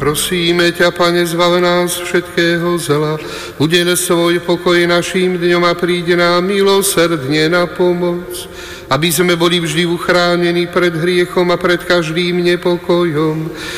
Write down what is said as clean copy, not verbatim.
Prosíme ťa, Pane, zbav nás všetkého zla, udel svoj pokoj našim dňom a príde nám milosrdne na pomoc, aby sme boli vždy uchránení pred hriechom a pred každým nepokojom